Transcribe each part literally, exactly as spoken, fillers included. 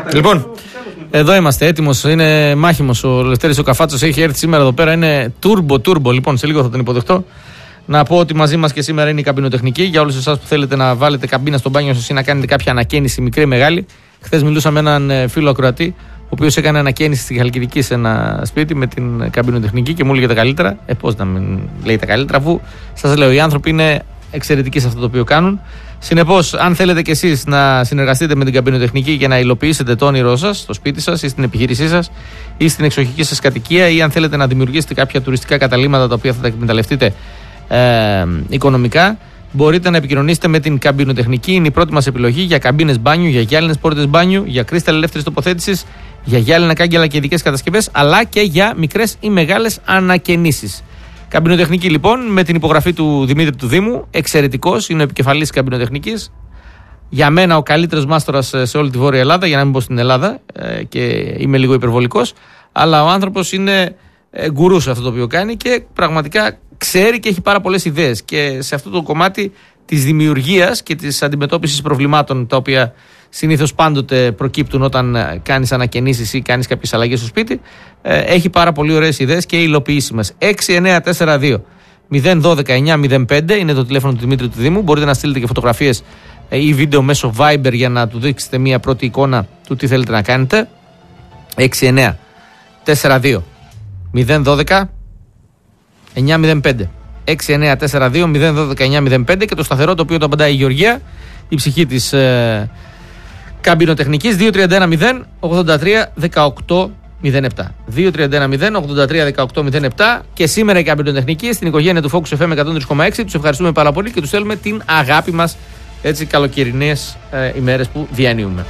Λοιπόν, εδώ είμαστε, έτοιμος, είναι μάχημος ο Λευτέρης ο Καφάτσος, έχει έρθει σήμερα εδώ πέρα, είναι turbo, turbo, λοιπόν, σε λίγο θα τον υποδεχτώ. Να πω ότι μαζί μας και σήμερα είναι η καμπινοτεχνική, για όλους εσάς που θέλετε να βάλετε καμπίνα στο μπάνιο σας ή να κάνετε κάποια ανακαίνιση μικρή ή μεγάλη. Χθες μιλούσα με έναν φίλο ακροατή, ο οποίος έκανε ανακαίνιση στη Χαλκιδική σε ένα σπίτι με την καμπινοτεχνική και μου έλεγε τα καλύτερα. Ε, πώς να μην λέει τα καλύτερα, αφού σας λέω, οι άνθρωποι είναι εξαιρετικοί σε αυτό το οποίο κάνουν. Συνεπώς, αν θέλετε κι εσείς να συνεργαστείτε με την καμπινοτεχνική και να υλοποιήσετε το όνειρό σας στο σπίτι σας ή στην επιχείρησή σας ή στην εξοχική σας κατοικία, ή αν θέλετε να δημιουργήσετε κάποια τουριστικά καταλύματα τα οποία θα τα εκμεταλλευτείτε ε, οικονομικά, μπορείτε να επικοινωνήσετε με την καμπινοτεχνική. Είναι η πρώτη μας επιλογή για καμπίνες μπάνιου, για γυάλινες πόρτες μπάνιου, για κρίσταλ ελεύθερης τοποθέτησης, για γυάλινα κάγκελα και ειδικές κατασκευές, αλλά και για μικρές ή μεγάλες ανακαινήσεις. Καμπινοτεχνική λοιπόν, με την υπογραφή του Δημήτρη του Δήμου, εξαιρετικός, είναι ο επικεφαλής καμπινοτεχνικής. Για μένα ο καλύτερος μάστορας σε όλη τη Βόρεια Ελλάδα, για να μην πω στην Ελλάδα, και είμαι λίγο υπερβολικός, αλλά ο άνθρωπος είναι γκουρού σε αυτό το οποίο κάνει και πραγματικά ξέρει και έχει πάρα πολλές ιδέες. Και σε αυτό το κομμάτι της δημιουργίας και της αντιμετώπισης προβλημάτων, τα οποία συνήθως πάντοτε προκύπτουν όταν κάνεις ανακαινήσεις ή κάνεις κάποιες αλλαγές στο σπίτι, έχει πάρα πολύ ωραίες ιδέες και υλοποιήσιμες. έξι εννιά τέσσερα δύο μηδέν ένα δύο εννιά μηδέν πέντε είναι το τηλέφωνο του Δημήτρη του Δήμου. Μπορείτε να στείλετε και φωτογραφίες ή βίντεο μέσω Viber για να του δείξετε μια πρώτη εικόνα του τι θέλετε να κάνετε. έξι εννιά τέσσερα δύο μηδέν ένα δύο εννιά μηδέν πέντε έξι εννιά τέσσερα δύο μηδέν ένα δύο εννιά μηδέν πέντε και το σταθερό το οποίο το απαντάει η Γεωργία, η ψυχή της ε, καμπινοτεχνικής, δύο τρία ένα μηδέν ογδόντα τρία δεκαοκτώ μηδέν επτά δύο τρία ένα μηδέν ογδόντα τρία δεκαοκτώ μηδέν επτά. Και σήμερα η καμπινοτεχνική στην οικογένεια του Focus εφ εμ εκατόν τρία κόμμα έξι. Τους ευχαριστούμε πάρα πολύ και τους θέλουμε την αγάπη μας, έτσι, καλοκαιρινές ε, ημέρες που διανύουμε.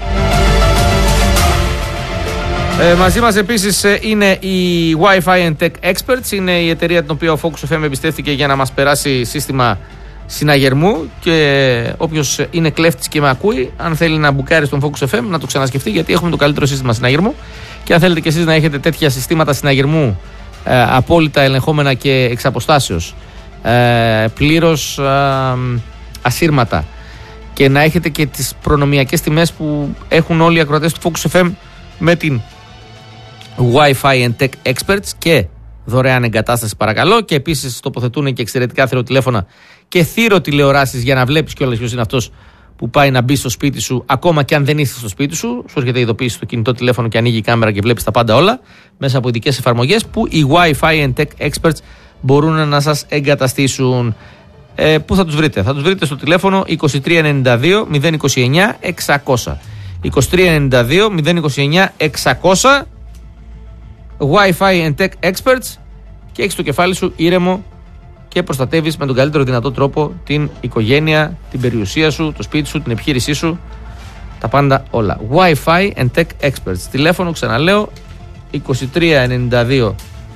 Ε, μαζί μας επίσης ε, είναι η Wi-Fi and Tech Experts. Είναι η εταιρεία την οποία ο Focus εφ εμ εμπιστεύτηκε για να μας περάσει σύστημα συναγερμού, και όποιος είναι κλέφτης και με ακούει, αν θέλει να μπουκάρει στον Focus εφ εμ, να το ξανασκεφτεί, γιατί έχουμε το καλύτερο σύστημα συναγερμού. Και αν θέλετε και εσείς να έχετε τέτοια συστήματα συναγερμού ε, απόλυτα ελεγχόμενα και εξ αποστάσεως, ε, πλήρως ε, ασύρματα, και να έχετε και τις προνομιακές τιμές που έχουν όλοι οι ακροατές του Focus εφ εμ με την Wi-Fi and Tech Experts και δωρεάν εγκατάσταση, παρακαλώ, και επίσης τοποθετούν και εξαιρετικά θηροτηλέφωνα και θηροτηλεοράσεις για να βλέπεις κιόλας ποιος είναι αυτός που πάει να μπει στο σπίτι σου, ακόμα και αν δεν είσαι στο σπίτι σου. Σου έρχεται ειδοποίηση στο κινητό τηλέφωνο και ανοίγει η κάμερα και βλέπεις τα πάντα όλα μέσα από ειδικές εφαρμογές που οι Wi-Fi and Tech Experts μπορούν να σας εγκαταστήσουν. Ε, πού θα τους βρείτε? Θα τους βρείτε στο τηλέφωνο είκοσι τρία ενενήντα δύο μηδέν είκοσι εννιά εξακόσια είκοσι τρία ενενήντα δύο μηδέν είκοσι εννιά εξακόσια. Wi-Fi and Tech Experts, και έχεις το κεφάλι σου ήρεμο και προστατεύεις με τον καλύτερο δυνατό τρόπο την οικογένεια, την περιουσία σου, το σπίτι σου, την επιχείρησή σου, τα πάντα όλα. Wi-Fi and Tech Experts. Τηλέφωνο, ξαναλέω, είκοσι τρία ενενήντα δύο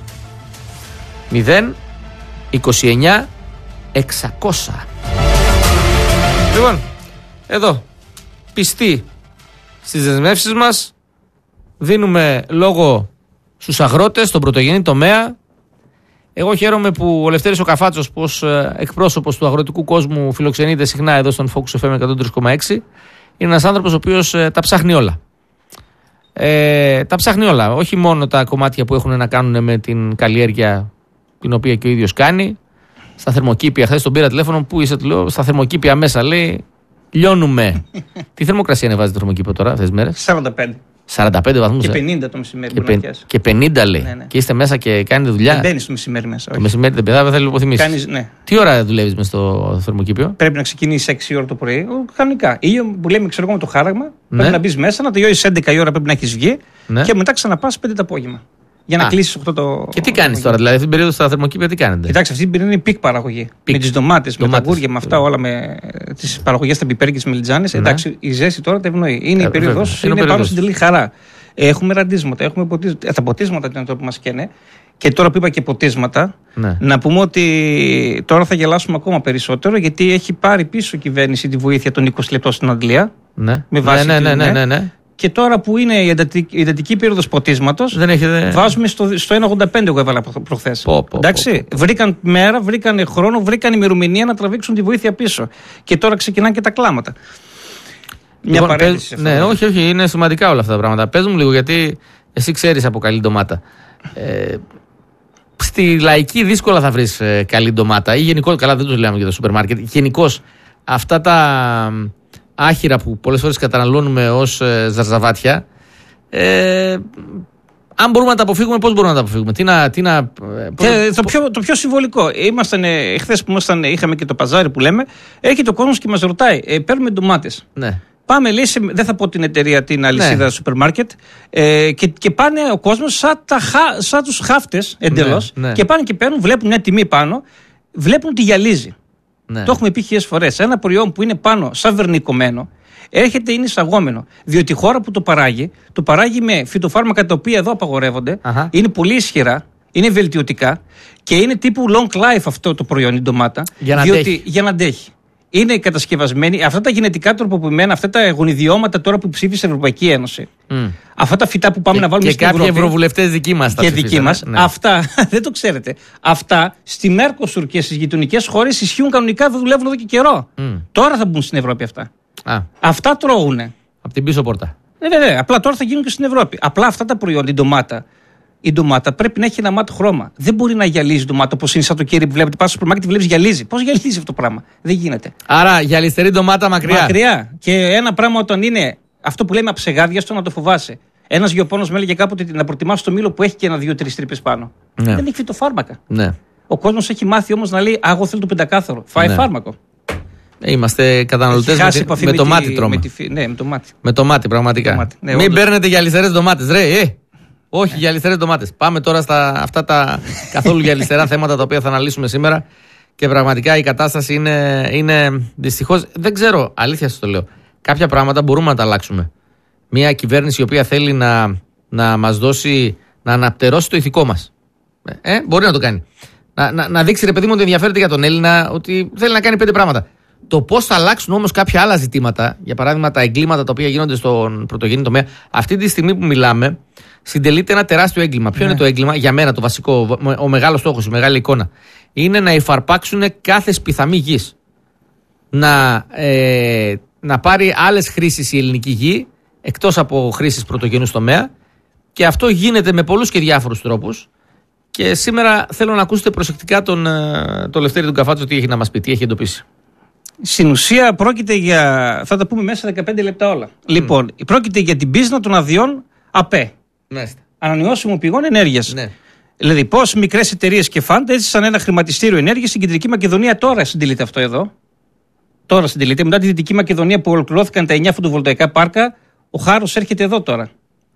μηδέν είκοσι εννιά εξακόσια. Λοιπόν, εδώ, πιστοί στις δεσμεύσεις μας, δίνουμε λόγο στους αγρότες, στον πρωτογενή τομέα. Εγώ χαίρομαι που ο Λευτέρης ο Καφάτσος, πως εκπρόσωπος του αγροτικού κόσμου, φιλοξενείται συχνά εδώ στον Focus εφ εμ εκατόν τρία κόμμα έξι. Είναι ένας άνθρωπος ο οποίος ε, τα ψάχνει όλα. Ε, τα ψάχνει όλα. Όχι μόνο τα κομμάτια που έχουν να κάνουν με την καλλιέργεια, την οποία και ο ίδιος κάνει. Στα θερμοκήπια, χθες τον πήρα τηλέφωνο, που είσαι, του λέω, στα θερμοκήπια μέσα, λέει, λιώνουμε. Τι θερμοκρασία ανεβάζει το θερμοκήπιο τώρα αυτές τις μέρες? σαράντα πέντε. σαράντα πέντε βαθμούς. Και πενήντα το μεσημέρι. Και, πεν, και πενήντα λέει. Ναι, ναι. Και είστε μέσα και κάνετε δουλειά. Δεν μπαίνεις το μεσημέρι μέσα. Το μεσημέρι δεν πετάει, θα θέλω να υποθυμίσεις. Ναι. Τι ώρα δουλεύεις μες στο θερμοκήπιο? Πρέπει να ξεκινήσεις έξι ώρα το πρωί. Κανονικά. Ήλιο που λέμε, ξέρω εγώ, με το χάραγμα. Ναι. Πρέπει να μπει μέσα, να τελειώσεις έντεκα η ώρα, πρέπει να έχεις βγει. Ναι. Και μετά ξαναπάς πέντε το απόγευμα. Για να κλείσεις οκτώ το. Και τι κάνεις τώρα, δηλαδή αυτή την περίοδο στα θερμοκήπια τι κάνετε? Κοιτάξτε, αυτή την περίοδο είναι πικ παραγωγή. Πικ. Με τις ντομάτες, με τα αγκούρια, με αυτά όλα, με τις παραγωγές, τα πιπέρια και τις μελιτζάνες. Εντάξει, η ζέστη τώρα τα ευνοεί. Είναι η περίοδος, είναι πάνω στην τελή χαρά. Έχουμε ραντίσματα, έχουμε ποτίσματα, τα ποτίσματα είναι το που μας καίνε. Και τώρα που είπα και ποτίσματα, ναι. Να πούμε ότι τώρα θα γελάσουμε ακόμα περισσότερο, γιατί έχει πάρει πίσω η κυβέρνηση τη βοήθεια των είκοσι λεπτών στην Αντλία. Ναι, με βάση ναι, ναι, την, ναι, ναι, ναι. Και τώρα που είναι η εντατική, η εντατική περίοδος ποτίσματος, έχετε... βάζουμε στο, στο ένα ογδόντα πέντε, εγώ έβαλα προχθές. Πω, πω, Εντάξει, πω, πω. Βρήκαν μέρα, βρήκαν χρόνο, βρήκαν ημερομηνία να τραβήξουν τη βοήθεια πίσω. Και τώρα ξεκινάνε και τα κλάματα. Μια λοιπόν, παρένθεση. Ναι, όχι, όχι, είναι σημαντικά όλα αυτά τα πράγματα. Πες μου λίγο, γιατί εσύ ξέρεις από καλή ντομάτα. Ε, στη λαϊκή δύσκολα θα βρεις ε, καλή ντομάτα. Ή γενικώς, καλά δεν τους λέμε για το σούπερ μάρκετ. Γενικώς αυτά τα άχυρα που πολλές φορές καταναλώνουμε ως ε, ζαρζαβάτια. Ε, αν μπορούμε να τα αποφύγουμε, πώς μπορούμε να τα αποφύγουμε. Τι να, τι να, πώς... Και το, πιο, το πιο συμβολικό. Ήμασταν, εχθές που ήμασταν, είχαμε και το παζάρι που λέμε, έρχεται ο κόσμος και μας ρωτάει, ε, παίρνουμε ντομάτες. Ναι. Πάμε, λέει, σε, δεν θα πω την εταιρεία, την αλυσίδα ναι. σούπερ μάρκετ, ε, και, και πάνε ο κόσμος σαν, τα, σαν τους χάφτες εντελώς, ναι, ναι. και πάνε και παίρνουν, βλέπουν μια τιμή πάνω, βλέπουν ότι γυαλίζει. Ναι. Το έχουμε πει χιλιάδες φορές. Ένα προϊόν που είναι πάνω σαν βερνικωμένο, έρχεται, είναι εισαγόμενο. Διότι η χώρα που το παράγει, το παράγει με φυτοφάρμακα τα οποία εδώ απαγορεύονται, Αχα. είναι πολύ ισχυρά, είναι βελτιωτικά και είναι τύπου long life αυτό το προϊόν, η ντομάτα. Για να διότι, αντέχει. Για να αντέχει. Είναι κατασκευασμένοι. Αυτά τα γενετικά τροποποιημένα, αυτά τα γονιδιώματα τώρα που ψήφισε η Ευρωπαϊκή Ένωση. Mm. Αυτά τα φυτά που πάμε και, να βάλουμε και στην Ευρώπη. Και κάποιοι ευρωβουλευτές δικοί μας τα Και δικοί μας. Ναι. Αυτά, δεν το ξέρετε. Αυτά στη Μέρκοσουρ και στις γειτονικές χώρες ισχύουν κανονικά, δεν δουλεύουν εδώ και καιρό. Mm. Τώρα θα μπουν στην Ευρώπη αυτά. Α. Αυτά τρώουνε. Από την πίσω πόρτα. Ναι, βέβαια. Απλά τώρα θα γίνουν και στην Ευρώπη. Απλά αυτά τα προϊόντα, η ντομάτα, η ντομάτα πρέπει να έχει ένα μάτ χρώμα. Δεν μπορεί να γυαλίζει η ντομάτα όπως είναι σαν το κέρι που βλέπετε. Πας στο σούπερ μάρκετ, βλέπει γυαλίζει. Πώς γυαλίζει αυτό το πράγμα. Δεν γίνεται. Άρα γυαλιστερή ντομάτα μακριά. Μακριά. Και ένα πράγμα όταν είναι αυτό που λέμε αψεγάδιαστο, να το φοβάσαι. Ένας γεωπόνος με έλεγε κάποτε να προτιμάσει το μήλο που έχει και ένα-δύο-τρεις τρύπες πάνω. Ναι. Δεν έχει φυτοφάρμακα. Ναι. Ο κόσμος έχει μάθει όμως να λέει, Α, εγώ θέλω το πεντακάθαρο. Φάει ναι. φάρμακο. Είμαστε καταναλωτές με, με, με, με το μάτι τρώμε. Με, τη, ναι, με το μάτι. Με το μάτι, πραγματικά. Το μάτι. Ναι, Μην όντως. Παίρνετε γυαλιστερές ντομάτες, ρε. Ε. Όχι, γυαλιστερές ντομάτες. Πάμε τώρα στα αυτά τα καθόλου γυαλιστερά θέματα τα οποία θα αναλύσουμε σήμερα. Και πραγματικά η κατάσταση είναι, είναι δυστυχώς. Δεν ξέρω, αλήθεια σας το λέω. Κάποια πράγματα μπορούμε να τα αλλάξουμε. Μια κυβέρνηση η οποία θέλει να, να μας δώσει, να αναπτερώσει το ηθικό μας. Ε, μπορεί να το κάνει. Να, να, να δείξει, ρε παιδί μου, ότι ενδιαφέρεται για τον Έλληνα, ότι θέλει να κάνει πέντε πράγματα. Το πώς θα αλλάξουν όμως κάποια άλλα ζητήματα, για παράδειγμα τα εγκλήματα τα οποία γίνονται στον πρωτογενή τομέα, αυτή τη στιγμή που μιλάμε, συντελείται ένα τεράστιο έγκλημα. Ποιο ναι. είναι το έγκλημα, για μένα το βασικό, ο μεγάλος στόχος, η μεγάλη εικόνα, είναι να υφαρπάξουν κάθε σπιθαμή γης. Να, ε, να πάρει άλλες χρήσεις η ελληνική γη, εκτός από χρήσεις πρωτογενούς τομέα, και αυτό γίνεται με πολλούς και διάφορους τρόπους. Και σήμερα θέλω να ακούσετε προσεκτικά τον, τον Λευτέρη τον Καφάτσο τι έχει να μας πει, τι έχει εντοπίσει. Στην ουσία πρόκειται για. Θα τα πούμε μέσα σε δεκαπέντε λεπτά όλα. Mm. Λοιπόν, πρόκειται για την πίσνα των αδειών ΑΠΕ. Μάλιστα. Ανανεώσιμων πηγών ενέργειας. Ναι. Δηλαδή, πώς μικρές εταιρείες και φαντ έζησαν ένα χρηματιστήριο ενέργειας στην Κεντρική Μακεδονία. Τώρα συντελείται αυτό εδώ. Τώρα συντελείται. Μετά τη Δυτική Μακεδονία που ολοκληρώθηκαν τα εννιά φωτοβολταϊκά πάρκα, ο χάρος έρχεται εδώ τώρα.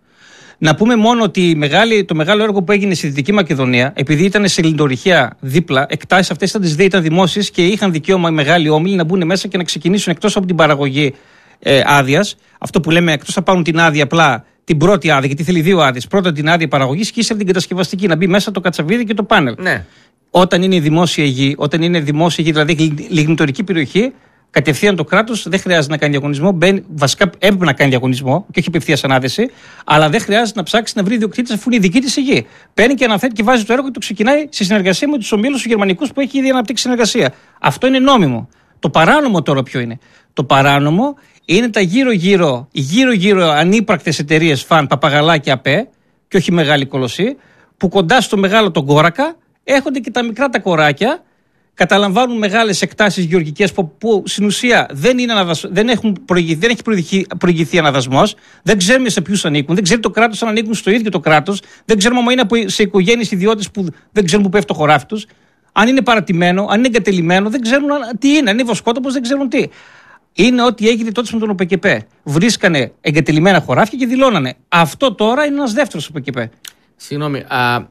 Να πούμε μόνο ότι μεγάλη, το μεγάλο έργο που έγινε στη Δυτική Μακεδονία, επειδή ήταν σε ελληνορυχεία δίπλα, εκτάσεις αυτές ήταν, ήταν δημόσιες και είχαν δικαίωμα οι μεγάλοι όμιλοι να μπουν μέσα και να ξεκινήσουν εκτός από την παραγωγή ε, άδειας. Αυτό που λέμε, εκτός να πάρουν την άδεια, απλά την πρώτη άδεια, γιατί θέλει δύο άδειες. Πρώτα την άδεια παραγωγής και ύστερα την κατασκευαστική, να μπει μέσα το κατσαβίδι και το πάνελ. Ναι. Όταν είναι δημόσια γη, όταν είναι δημόσια γη, δηλαδή λιγνητορική περιοχή, κατευθείαν το κράτος δεν χρειάζεται να κάνει διαγωνισμό. Μπαίνει, βασικά έπρεπε να κάνει διαγωνισμό και όχι απευθείας ανάθεση, αλλά δεν χρειάζεται να ψάξει να βρει ιδιοκτήτη αφού είναι η δική της η γη. Παίρνει και αναθέτει και βάζει το έργο και το ξεκινάει σε συνεργασία με τους ομίλους του γερμανικούς που έχει ήδη αναπτύξει συνεργασία. Αυτό είναι νόμιμο. Το παράνομο τώρα ποιο είναι? Το παράνομο είναι τα γύρω-γύρω, γύρω-γύρω ανύπαρκτες εταιρείες φαν, παπαγαλάκια ΑΠΕ και όχι μεγάλη κολοσσή, που κοντά στο μεγάλο τον κόρακα έχονται και τα μικρά τα κοράκια. Καταλαμβάνουν μεγάλες εκτάσεις γεωργικές που, που στην ουσία δεν, είναι αναδασ... δεν, έχουν προηγηθεί, δεν έχει προηγηθεί, προηγηθεί αναδασμός, δεν ξέρουμε σε ποιους ανήκουν, δεν ξέρει το κράτος αν ανήκουν στο ίδιο το κράτος, δεν ξέρουμε αν είναι από, σε οικογένειες ιδιώτες που δεν ξέρουν που πέφτει το χωράφι τους, αν είναι παρατημένο, αν είναι εγκατελειμμένο, δεν ξέρουν τι είναι, αν είναι βοσκότοπος, δεν ξέρουν τι. Είναι ό,τι έγινε τότε με τον ΟΠΕΚΕΠΕ. Βρίσκανε εγκατελειμμένα χωράφια και δηλώνανε. Αυτό τώρα είναι ένας δεύτερος ΟΠΕΚΕΠΕ. Συγγνώμη. Α...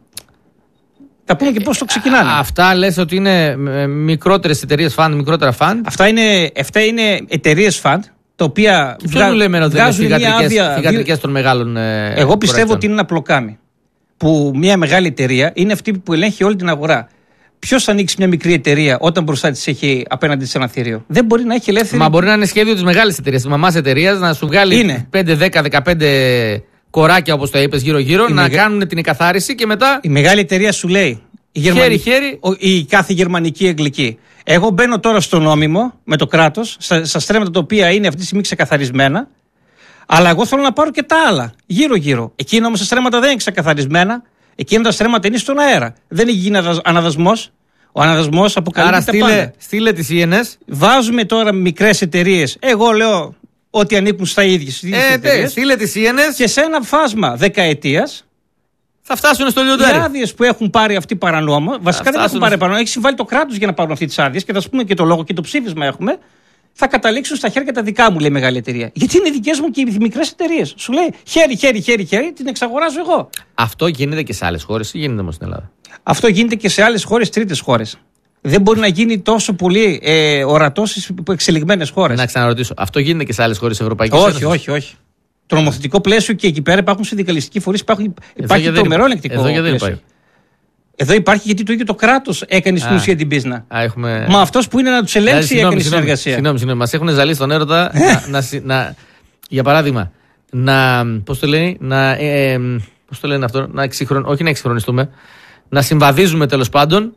Θα πούμε και πώς το ξεκινάνε. Αυτά λες ότι είναι μικρότερες εταιρείες φαντ, μικρότερα φαντ. Αυτά είναι, αυτά είναι εταιρείες φαντ, τα οποία βγα... λέμε ότι είναι θυγατρικές των μεγάλων. Ε, Εγώ πιστεύω ότι είναι ένα πλοκάμι. Που μια μεγάλη εταιρεία είναι αυτή που ελέγχει όλη την αγορά. Ποιος θα ανοίξει μια μικρή εταιρεία όταν μπροστά της έχει απέναντι της ένα θηρίο? Δεν μπορεί να έχει ελεύθερη. Μα μπορεί να είναι σχέδιο της μεγάλης εταιρείας, της μαμάς εταιρείας, να σου βγάλει πέντε, δέκα, δεκαπέντε κοράκια όπως το είπες γύρω-γύρω, να μεγάλη... κάνουν την εκαθάριση και μετά. Η μεγάλη εταιρεία σου λέει: Χέρι-χέρι. Η κάθε γερμανική εγγλική. Εγώ μπαίνω τώρα στο νόμιμο με το κράτος, στα, στα στρέμματα τα οποία είναι αυτή τη στιγμή ξεκαθαρισμένα, αλλά εγώ θέλω να πάρω και τα άλλα, γύρω-γύρω. Εκείνα όμως τα στρέμματα δεν είναι ξεκαθαρισμένα, εκείνα τα στρέμματα είναι στον αέρα. Δεν έχει γίνει αναδασμός. Ο αναδασμός αποκαλύπτει τα πάντα. Άρα στείλε τις ι εν ες. Βάζουμε τώρα μικρές εταιρείες. Εγώ λέω ότι ανήκουν στα ίδια. Ε, στείλε τις ι εν ες. Και σε ένα φάσμα δεκαετίας. Θα φτάσουν στο λιοντάρι. Οι άδειες που έχουν πάρει αυτοί παρανόμω, βασικά δεν έχουν πάρει παρανόμω, έχει συμβάλει το κράτος για να πάρουν αυτές τις άδειες και θα σου πούμε και το λόγο και το ψήφισμα έχουμε. Θα καταλήξουν στα χέρια τα δικά μου, λέει η μεγάλη εταιρεία. Γιατί είναι δικές μου και οι μικρές εταιρείες. Σου λέει χέρι, χέρι, χέρι, χέρι, την εξαγοράζω εγώ. Αυτό γίνεται και σε άλλες χώρες ή γίνεται όμως στην Ελλάδα? Αυτό γίνεται και σε άλλες χώρες, τρίτες χώρες. Δεν μπορεί να γίνει τόσο πολύ ε, ορατό στις εξελιγμένες χώρες. Να ξαναρωτήσω, αυτό γίνεται και σε άλλες χώρες Ευρωπαϊκής Ένωσης? Όχι, όχι, όχι. Το νομοθετικό πλαίσιο και εκεί πέρα υπάρχουν συνδικαλιστικοί φορείς, υπάρχει, υπάρχει τρομερό ελεγκτικό πλαίσιο. Δεν υπάρχει. Εδώ υπάρχει γιατί το ίδιο το κράτος έκανε στην ουσία την πίσνα. Α, έχουμε... Μα αυτός που είναι να τους ελέγξει δηλαδή, έκανε συνεργασία. Συγγνώμη, συγγνώμη. Μας έχουν ζαλίσει τον έρωτα να, να, να, για παράδειγμα, να. Πώς το λέει, να. Ε, πώς το λένε αυτό, να εξυγχρον, όχι να εξυγχρονιστούμε, να συμβαδίζουμε τέλος πάντων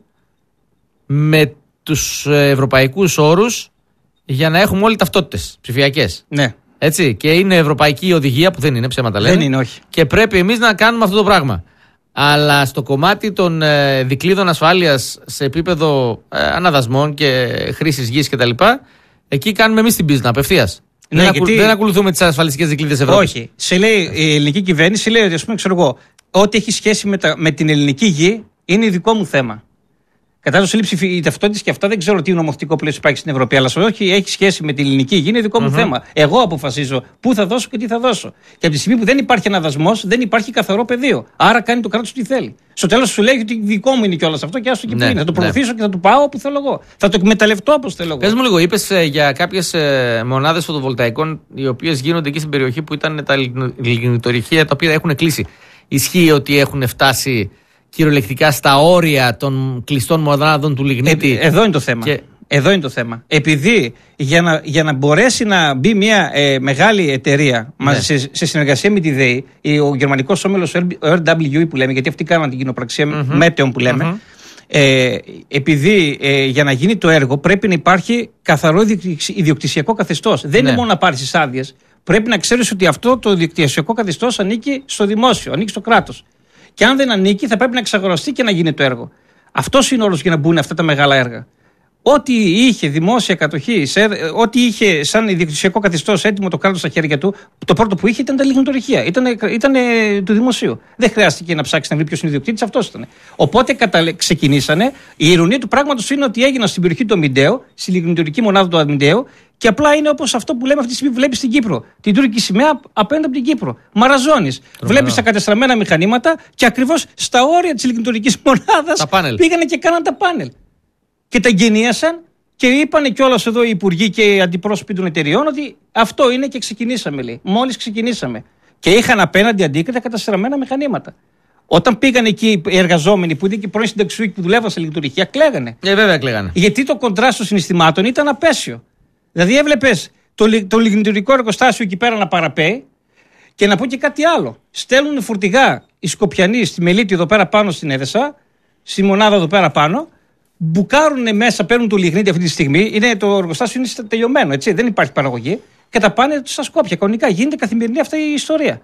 με τους ευρωπαϊκούς όρους για να έχουμε όλοι ταυτότητες ψηφιακές. Ναι. Έτσι. Και είναι ευρωπαϊκή οδηγία που δεν είναι, ψέματα λένε. Δεν είναι, όχι. Και πρέπει εμείς να κάνουμε αυτό το πράγμα. Αλλά στο κομμάτι των ε, δικλείδων ασφάλειας σε επίπεδο ε, αναδασμών και χρήσης γης κτλ., εκεί κάνουμε εμείς την πίσνα απευθείας. Ναι, δεν, γιατί... ακου, δεν ακολουθούμε τις ασφαλιστικές δικλείδες Ευρώπης. Όχι. Σε λέει η ελληνική κυβέρνηση, λέει ότι ας πούμε, ξέρω εγώ, ό,τι έχει σχέση με, τα, με την ελληνική γη είναι δικό μου θέμα. Κατά το λήψη η ταυτότητα και αυτά δεν ξέρω τι νομοθετικό πλαίσιο υπάρχει στην Ευρώπη, αλλά όχι έχει σχέση με την ελληνική γη είναι δικό μου mm-hmm. θέμα. Εγώ αποφασίζω πού θα δώσω και τι θα δώσω. Και από τη στιγμή που δεν υπάρχει αναδασμός, δεν υπάρχει καθαρό πεδίο. Άρα κάνει το κράτος τι θέλει. Στο τέλος σου λέει ότι δικό μου είναι κιόλας αυτό και άστο εκεί ναι, που είναι. Θα το προωθήσω ναι. και θα το πάω όπου θέλω εγώ. Θα το εκμεταλλευτώ όπως θέλω εγώ. Πες μου λίγο, είπες ε, για κάποιες ε, μονάδες φωτοβολταϊκών οι οποίες γίνονται εκεί στην περιοχή που ήταν τα λιγνητορυχεία τα οποία έχουν κλείσει. Ισχύει ότι έχουν φτάσει κυριολεκτικά στα όρια των κλειστών μονάδων του λιγνίτη? Ε, εδώ είναι το θέμα. Και... Εδώ είναι το θέμα. Επειδή για να, για να μπορέσει να μπει μια ε, μεγάλη εταιρεία ναι. μαζί, σε, σε συνεργασία με τη ΔΕΗ, ο γερμανικός όμιλος ο αρ ντάμπλιου ι που λέμε, γιατί αυτοί κάναν την κοινοπραξία mm-hmm. μέτεων που λέμε, mm-hmm. ε, επειδή ε, για να γίνει το έργο πρέπει να υπάρχει καθαρό ιδιοκτησιακό καθεστώς. Δεν ναι. είναι μόνο να πάρεις τις άδειες. Πρέπει να ξέρεις ότι αυτό το ιδιοκτησιακό καθεστώς ανήκει στο δημόσιο, ανήκει στο κράτος. Και αν δεν ανήκει, θα πρέπει να εξαγοραστεί και να γίνει το έργο. Αυτός είναι ο όρος για να μπουν αυτά τα μεγάλα έργα. Ό,τι είχε δημόσια κατοχή, σε, ό,τι είχε σαν ιδιοκτησιακό καθεστώς έτοιμο το κράτος στα χέρια του, το πρώτο που είχε ήταν τα λιγνητορυχεία. Ήταν, ήταν του δημοσίου. Δεν χρειάστηκε να ψάξει να βρει ποιος είναι ο ιδιοκτήτης, αυτός ήταν. Οπότε κατα... ξεκινήσανε. Η ειρωνία του πράγματος είναι ότι έγιναν στην περιοχή του Αμιντέου, στη λιγνητορική μονάδα του Αμιντέου, και απλά είναι όπως αυτό που λέμε αυτή τη στιγμή που βλέπεις στην Κύπρο. Την τουρκική σημαία απέναντι από την Κύπρο. Μαραζώνεις. Βλέπεις τα κατεστραμμένα μηχανήματα και ακριβώς στα όρια της λιγνητορικής μονάδας πήγανε και κάναν τα πάνελ. Και τα εγγενίασαν και είπανε κιόλας εδώ οι υπουργοί και οι αντιπρόσωποι των εταιριών ότι αυτό είναι και ξεκινήσαμε, λέει. Μόλις ξεκινήσαμε. Και είχαν απέναντι αντίκριτα καταστραμμένα μηχανήματα. Όταν πήγαν εκεί οι εργαζόμενοι που ήταν και πρώην συνταξιούχοι που δουλεύαν σε λειτουργία, κλαίγανε. Ε, βέβαια κλαίγανε. Γιατί το κοντράστ των συναισθημάτων ήταν απέσιο. Δηλαδή έβλεπες το, το λιγνητορικό εργοστάσιο εκεί πέρα να παραπέει και να πω και κάτι άλλο. Στέλνουν φορτηγά οι Σκοπιανοί στη Μελίτη εδώ πέρα πάνω στην Έδεσα, στη μονάδα εδώ πέρα πάνω. Μπουκάρουν μέσα, παίρνουν το λιγνίτη αυτή τη στιγμή. Είναι, το εργοστάσιο είναι τελειωμένο, έτσι, δεν υπάρχει παραγωγή. Και τα πάνε στα Σκόπια. Κανονικά γίνεται καθημερινή αυτή η ιστορία.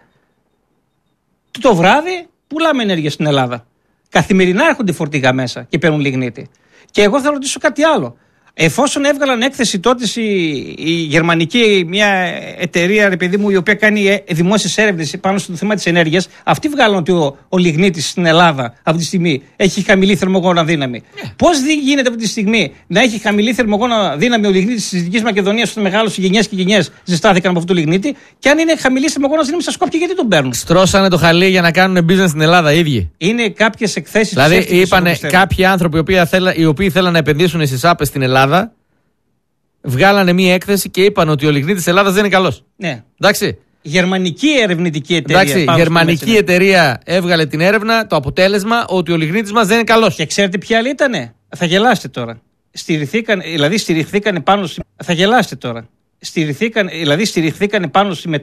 Το βράδυ πουλάμε ενέργεια στην Ελλάδα. Καθημερινά έρχονται φορτηγά μέσα και παίρνουν λιγνίτη. Και εγώ θα ρωτήσω κάτι άλλο. Εφόσον έβγαλαν έκθεση τότε η, η γερμανική, μια εταιρεία, ρε παιδί μου, η οποία κάνει δημόσιες έρευνες πάνω στο θέμα της ενέργειας, αυτοί βγάλαν ότι ο, ο λιγνίτης στην Ελλάδα αυτή τη στιγμή έχει χαμηλή θερμογόνα δύναμη. Yeah. Πώς γίνεται αυτή τη στιγμή να έχει χαμηλή θερμογόνα δύναμη ο λιγνίτης της Δυτικής Μακεδονίας, όταν μεγάλωσε γενιές και γενιές ζεστάθηκαν από αυτό το λιγνίτη, και αν είναι χαμηλή θερμογόνα δύναμη στα Σκόπια, γιατί τον παίρνουν? Στρώσανε το χαλί για να κάνουν business στην Ελλάδα οι ίδιοι. Είναι κάποιες εκθέσεις. Δηλαδή, είπανε κάποιοι άνθρωποι οι οποίοι, θέλα, οι οποίοι θέλαν να επενδύσουν στις άπες στην Ελλάδα. Βγάλανε μία έκθεση και είπαν ότι ο λιγνίτης της Ελλάδας δεν είναι καλός. Ναι. Εντάξει. Γερμανική ερευνητική εταιρεία. Εντάξει, η γερμανική εταιρεία έβγαλε την έρευνα, το αποτέλεσμα ότι ο λιγνίτης μας δεν είναι καλός. Και ξέρετε ποια άλλη ήτανε? Θα γελάσετε τώρα. Στηριχθήκαν, δηλαδή στηριχθήκαν πάνω. Θα γελάσετε τώρα. Στηριχθήκαν, δηλαδή στηριχθήκαν πάνω στη